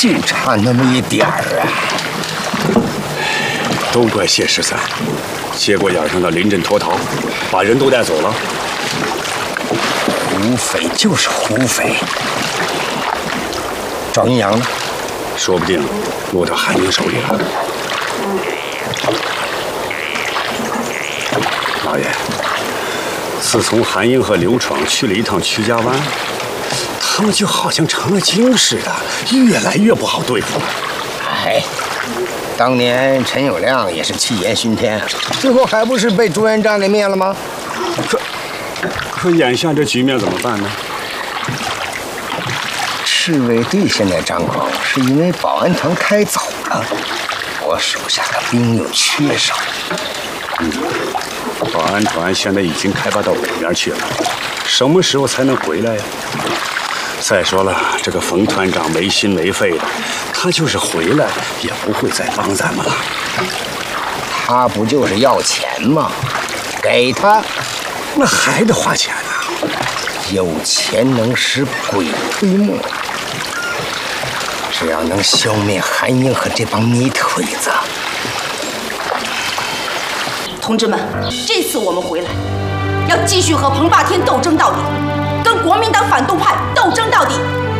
就差那么一点儿啊！ 都怪谢13，节骨眼上的临阵脱逃，把人都带走了。 胡匪就是胡匪，赵云阳呢？ 说不定落到韩英手里了。老爷，自从韩英和刘闯去了一趟曲家湾，他们就好像成了精似的，越来越不好对付了。 哎，当年陈友谅也是气焰熏天，最后还不是被朱元璋给灭了吗？ 可眼下这局面怎么办呢？ 赤卫队现在张口，是因为保安团开走了，我手下的兵又缺少。 保安团现在已经开发到北边去了，什么时候才能回来呀？再说了，这个冯团长没心没肺的，他就是回来也不会再帮咱们了。 他不就是要钱吗？给他， 那还得花钱呢。 有钱能使鬼推磨。只要能消灭韩英和这帮泥腿子， 同志们，这次我们回来，要继续和彭霸天斗争到底，跟国民党反动派斗争到底。